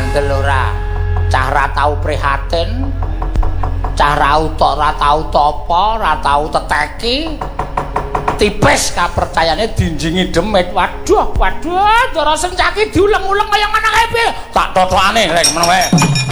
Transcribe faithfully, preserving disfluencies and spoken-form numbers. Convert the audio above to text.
Kandel ora. Cah ra tau prihatin. Cah ra utok ra tau topo, ra tau teteki. Tipis kapercayane dinjingi demit. Waduh, waduh, Ndara Sencaki diuleng-uleng kaya ngono kae piye? Tak totokane rek ngono wae.